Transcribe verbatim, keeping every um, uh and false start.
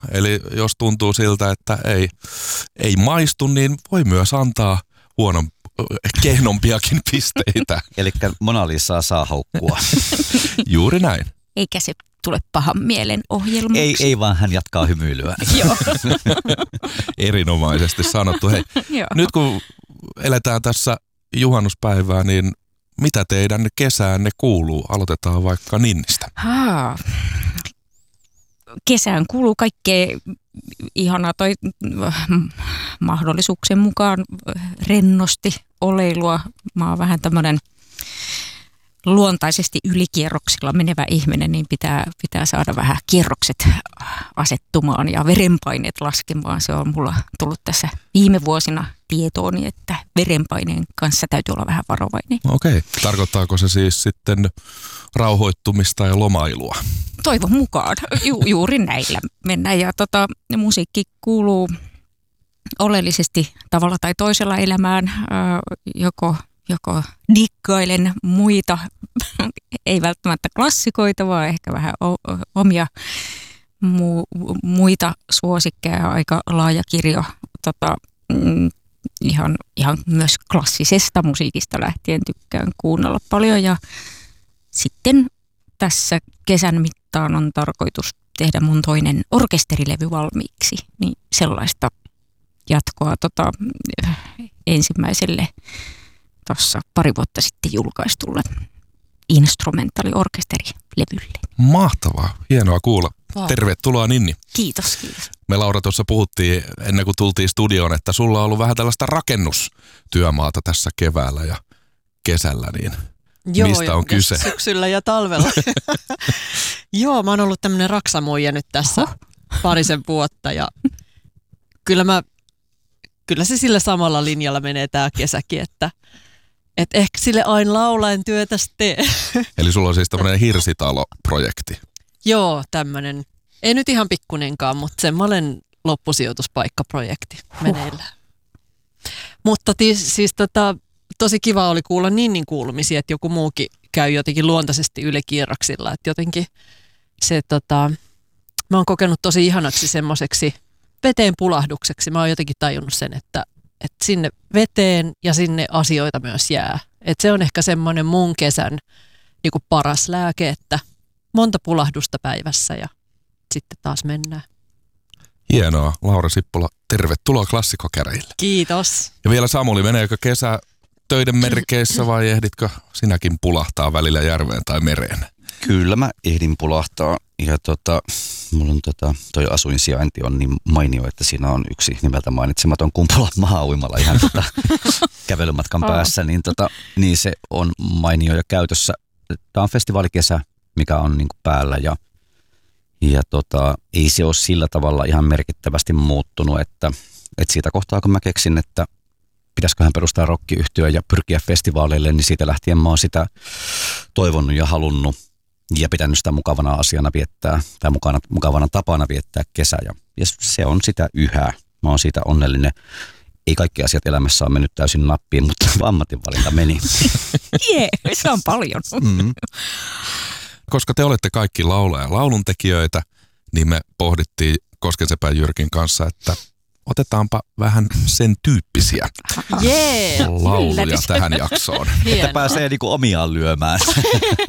Eli jos tuntuu siltä, että ei, ei maistu, niin voi myös antaa huonon, kehnompiakin pisteitä. Eli Mona Lisaa saa haukkua. Juuri näin. Eikä se tule pahan mielen ohjelmaksi. Ei, ei vaan hän jatkaa hymyilyä. Joo. Erinomaisesti sanottu. Hei, Joo. nyt kun eletään tässä juhannuspäivää, niin mitä teidän kesäänne kuuluu? Aloitetaan vaikka Ninnistä. Haa. Kesään kuuluu kaikkea ihanaa toi mahdollisuuksien mukaan rennosti oleilua. Mä oon vähän tämmönen luontaisesti ylikierroksilla menevä ihminen, niin pitää, pitää saada vähän kierrokset asettumaan ja verenpaineet laskemaan. Se on mulla tullut tässä viime vuosina tietooni, että verenpaineen kanssa täytyy olla vähän varovainen. Okei. Tarkoittaako se siis sitten rauhoittumista ja lomailua? Toivon mukaan. Ju, juuri näillä mennään. Ja tota, musiikki kuuluu oleellisesti tavalla tai toisella elämään. Äh, joko, joko dikkailen muita, ei välttämättä klassikoita, vaan ehkä vähän o, omia mu, muita suosikkeja. Aika laaja kirjo. Tota, mm, ihan, ihan myös klassisesta musiikista lähtien tykkään kuunnella paljon. Ja sitten tässä kesän mittaan on tarkoitus tehdä mun toinen orkesterilevy valmiiksi, niin sellaista jatkoa tota, ensimmäiselle tuossa pari vuotta sitten julkaistulle instrumentaaliorkesterilevylle. Mahtavaa, hienoa kuulla. Wow. Tervetuloa Ninni. Kiitos, kiitos. Me Laura tuossa puhuttiin ennen kuin tultiin studioon, että sulla on ollut vähän tällaista rakennustyömaata tässä keväällä ja kesällä, niin Joo, mistä on kyse? Syksyllä ja talvella. Joo, mä oon ollut tämmönen raksamuija nyt tässä Oho. parisen vuotta ja kyllä, mä, kyllä se sillä samalla linjalla menee tää kesäkin, että et ehkä sille aina laulaen työtäs tee. Eli sulla on siis tämmöinen hirsitalo-projekti. Joo, tämmönen, ei nyt ihan pikkunenkaan, mutta semmoinen loppusijoituspaikkaprojekti meneillään. Mutta tis, siis tota... Tosi kiva oli kuulla Ninnin kuulumisia, että joku muukin käy jotenkin luontaisesti ylikierroksilla. Että jotenkin se, tota, mä oon kokenut tosi ihanaksi semmoiseksi veteen pulahdukseksi. Mä oon jotenkin tajunnut sen, että, että sinne veteen ja sinne asioita myös jää. Että se on ehkä semmoinen mun kesän niin kuin paras lääke, että monta pulahdusta päivässä ja sitten taas mennään. Hienoa. Laura Sippola, tervetuloa Klassikkokäräjille. Kiitos. Ja vielä Samuli, meneekö kesä töiden merkeissä vai ehditkö sinäkin pulahtaa välillä järveen tai mereen? Kyllä mä ehdin pulahtaa ja tota, mulla on tota, toi asuinsijainti on niin mainio, että siinä on yksi nimeltä mainitsematon Kumpula maa-uimala ihan tota, kävelymatkan päässä, niin, tota, niin se on mainio ja käytössä. Tämä on festivaalikesä, mikä on niin kuin päällä ja, ja tota, ei se ole sillä tavalla ihan merkittävästi muuttunut, että, että siitä kohtaa kun mä keksin, että pitäisiköhän perustaa rock-yhtiö ja pyrkiä festivaaleille, niin siitä lähtien mä oon sitä toivonut ja halunnut ja pitänyt sitä mukavana asiana viettää tai mukana, mukavana tapana viettää kesä. Ja, ja se on sitä yhä. Mä oon siitä onnellinen. Ei kaikki asiat elämässä on mennyt täysin nappiin, mutta ammatinvalinta meni. Jee, yeah, se on paljon. Mm-hmm. Koska te olette kaikki laulaja ja lauluntekijöitä, niin me pohdittiin Koskensepän Jyrkin kanssa, että otetaanpa vähän sen tyyppisiä yeah. lauluja tähän jaksoon. Että pääsee niinku omiaan lyömään.